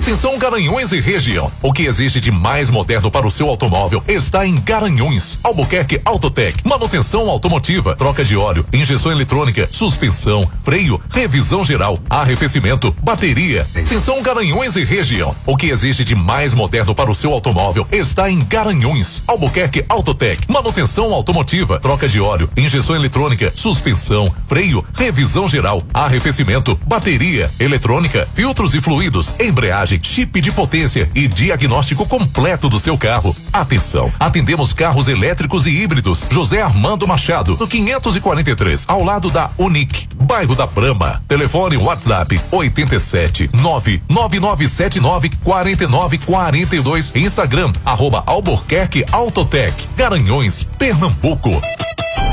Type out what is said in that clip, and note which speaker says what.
Speaker 1: Atenção Garanhuns e região. O que existe de mais moderno para o seu automóvel está em Garanhuns. Albuquerque Autotech. Manutenção automotiva, troca de óleo, injeção eletrônica, suspensão, freio, revisão geral, arrefecimento, bateria. Atenção Garanhuns e região. O que existe de mais moderno para o seu automóvel está em Garanhuns. Albuquerque Autotech. Manutenção automotiva, troca de óleo, injeção eletrônica, suspensão, freio, revisão geral, arrefecimento, bateria, eletrônica, filtros e fluidos, embreagem, chip de potência e diagnóstico completo do seu carro. Atenção, atendemos carros elétricos e híbridos. José Armando Machado, no 543, ao lado da Unic, bairro da Brama. Telefone WhatsApp 87-99979-4942. Instagram @Albuquerque Autotech, Garanhuns, Pernambuco.